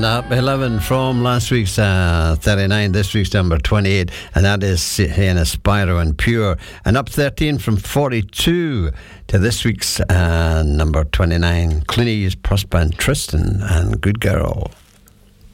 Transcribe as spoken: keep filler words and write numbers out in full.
up eleven from last week's uh, thirty-nine, this week's number twenty-eight, and that is Sienna Spyro and Pure. And up thirteen from forty-two to this week's uh, number twenty-nine, Clooney's Prosper and Tristan and Good Girl.